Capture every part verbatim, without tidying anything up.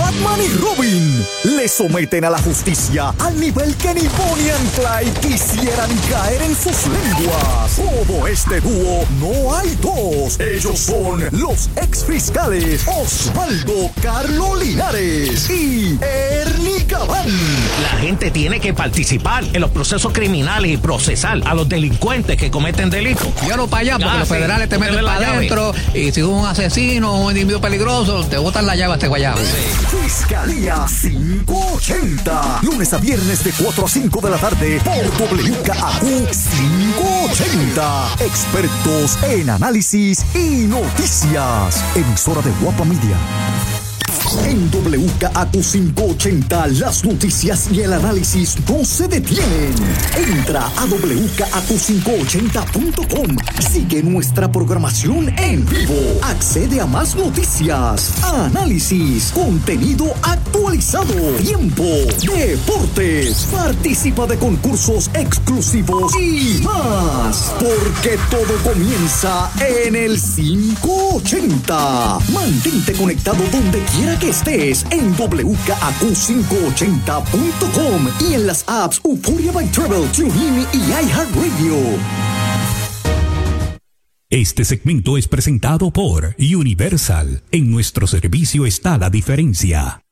Batman y Robin le someten a la justicia al nivel que ni Bonnie and Clyde quisieran caer en sus lenguas. Como este dúo, no hay dos. Ellos son los ex fiscales Osvaldo Carlo Linares y Ernie Gabán. La gente tiene que participar en los procesos criminales y procesar a los delincuentes que cometen delitos. Yo no para allá, porque ah, los sí, federales te meten para adentro y si un asesino o un individuo peligroso, te botan la llave a este guayabo. Sí. Fiscalía quinientos ochenta. Lunes a viernes de cuatro a cinco de la tarde por W K A Q quinientos ochenta. Expertos en análisis y noticias. Emisora de Guapa Media. En W K A Q quinientos ochenta, las noticias y el análisis no se detienen. Entra a w k a q quinientos ochenta punto com. Sigue nuestra programación en vivo. Accede a más noticias, análisis, contenido actualizado, tiempo, deportes. Participa de concursos exclusivos y más. Porque todo comienza en el quinientos ochenta. Mantente conectado donde quiera que estés en w k a q quinientos ochenta punto com y en las apps Euphoria by Travel, TuneIn y iHeartRadio. Este segmento es presentado por Universal. En nuestro servicio está la diferencia.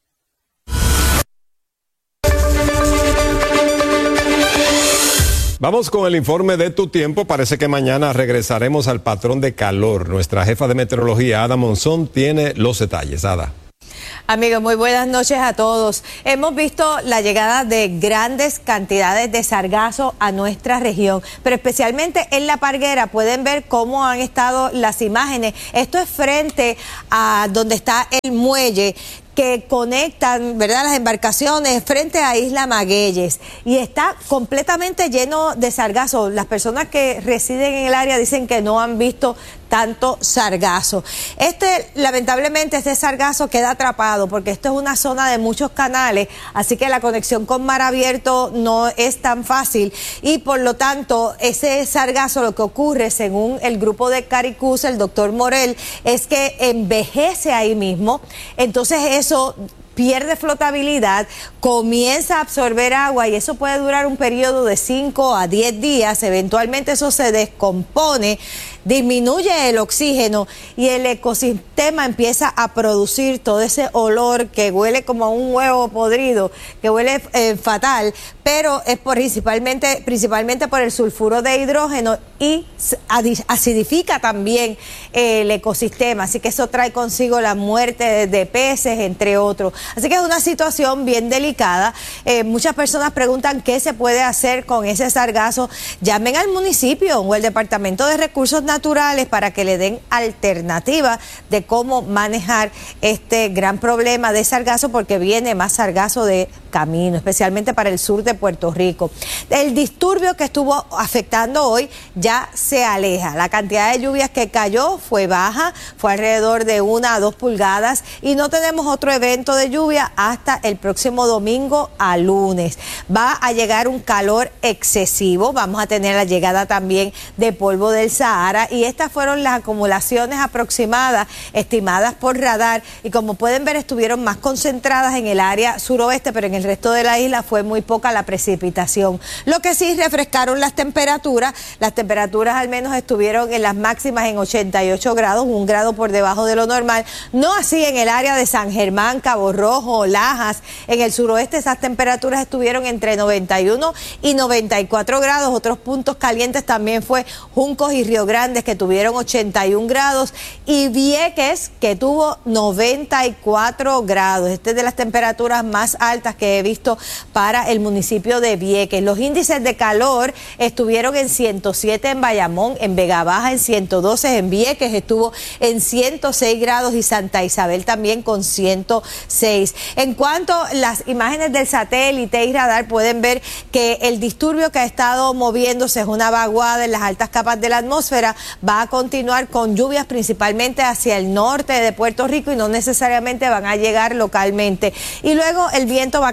Vamos con el informe de Tu Tiempo. Parece que mañana regresaremos al patrón de calor. Nuestra jefa de meteorología, Ada Monzón, tiene los detalles. Ada. Amigos, muy buenas noches a todos. Hemos visto la llegada de grandes cantidades de sargazo a nuestra región, pero especialmente en La Parguera. Pueden ver cómo han estado las imágenes. Esto es frente a donde está el muelle que conectan, ¿verdad?, las embarcaciones frente a Isla Magueyes, y está completamente lleno de sargazo. Las personas que residen en el área dicen que no han visto tanto sargazo. Este, lamentablemente, este sargazo queda atrapado porque esto es una zona de muchos canales, así que la conexión con mar abierto no es tan fácil, y por lo tanto ese sargazo, lo que ocurre, según el grupo de Caricus, el doctor Morel, es que envejece ahí mismo. Entonces eso pierde flotabilidad, comienza a absorber agua, y eso puede durar un periodo de cinco a diez días. Eventualmente eso se descompone, disminuye el oxígeno y el ecosistema empieza a producir todo ese olor que huele como a un huevo podrido, que huele eh, fatal, pero es por, principalmente, principalmente por el sulfuro de hidrógeno, y acidifica también eh, el ecosistema, así que eso trae consigo la muerte de, de peces, entre otros. Así que es una situación bien delicada. Eh, muchas personas preguntan qué se puede hacer con ese sargazo. Llamen al municipio o al Departamento de Recursos Naturales para que le den alternativa de cómo manejar este gran problema de sargazo, porque viene más sargazo de camino, especialmente para el sur de Puerto Rico. El disturbio que estuvo afectando hoy ya se aleja. La cantidad de lluvias que cayó fue baja, fue alrededor de una a dos pulgadas, y no tenemos otro evento de lluvia hasta el próximo domingo a lunes. Va a llegar un calor excesivo, vamos a tener la llegada también de polvo del Sahara, y estas fueron las acumulaciones aproximadas estimadas por radar, y como pueden ver estuvieron más concentradas en el área suroeste, pero en el resto de la isla fue muy poca la precipitación. Lo que sí refrescaron las temperaturas, las temperaturas al menos estuvieron en las máximas en ochenta y ocho grados, un grado por debajo de lo normal. No así en el área de San Germán, Cabo Rojo, Lajas. En el suroeste esas temperaturas estuvieron entre noventa y uno y noventa y cuatro grados. Otros puntos calientes también fue Juncos y Río Grande, que tuvieron ochenta y un grados, y Vieques, que tuvo noventa y cuatro grados. Esta es de las temperaturas más altas que he visto para el municipio de Vieques. Los índices de calor estuvieron en ciento siete en Bayamón, en Vega Baja en ciento doce, en Vieques estuvo en ciento seis grados, y Santa Isabel también con ciento seis. En cuanto a las imágenes del satélite y radar, pueden ver que el disturbio que ha estado moviéndose es una vaguada en las altas capas de la atmósfera. Va a continuar con lluvias principalmente hacia el norte de Puerto Rico, y no necesariamente van a llegar localmente. Y luego el viento va a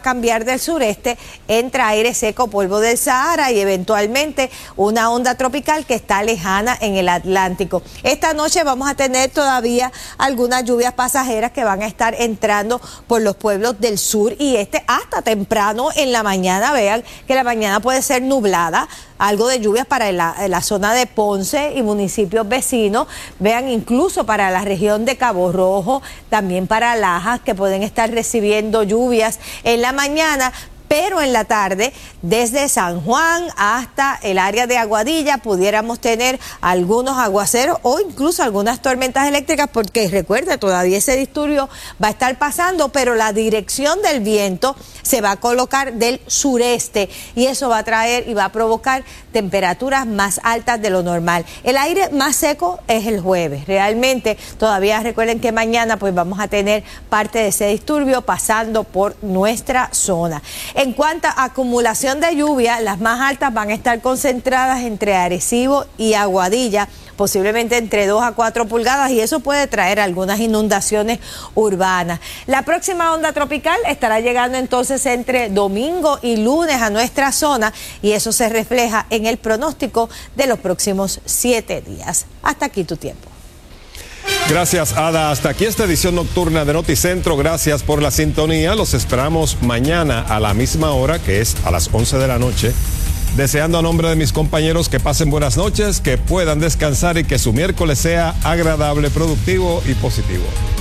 cambiar del sureste, entra aire seco, polvo del Sahara y eventualmente una onda tropical que está lejana en el Atlántico. Esta noche vamos a tener todavía algunas lluvias pasajeras que van a estar entrando por los pueblos del sur y este hasta temprano en la mañana. Vean que la mañana puede ser nublada, algo de lluvias para la, la zona de Ponce y municipios vecinos. Vean incluso para la región de Cabo Rojo, también para Lajas, que pueden estar recibiendo lluvias en la mañana. Pero en la tarde, desde San Juan hasta el área de Aguadilla, pudiéramos tener algunos aguaceros o incluso algunas tormentas eléctricas, porque recuerde, todavía ese disturbio va a estar pasando, pero la dirección del viento se va a colocar del sureste y eso va a traer y va a provocar temperaturas más altas de lo normal. El aire más seco es el jueves. Realmente, todavía recuerden que mañana pues vamos a tener parte de ese disturbio pasando por nuestra zona. En cuanto a acumulación de lluvia, las más altas van a estar concentradas entre Arecibo y Aguadilla, posiblemente entre dos a cuatro pulgadas, y eso puede traer algunas inundaciones urbanas. La próxima onda tropical estará llegando entonces entre domingo y lunes a nuestra zona, y eso se refleja en el pronóstico de los próximos siete días. Hasta aquí tu tiempo. Gracias, Ada. Hasta aquí esta edición nocturna de Noticentro. Gracias por la sintonía. Los esperamos mañana a la misma hora, que es a las once de la noche. Deseando a nombre de mis compañeros que pasen buenas noches, que puedan descansar y que su miércoles sea agradable, productivo y positivo.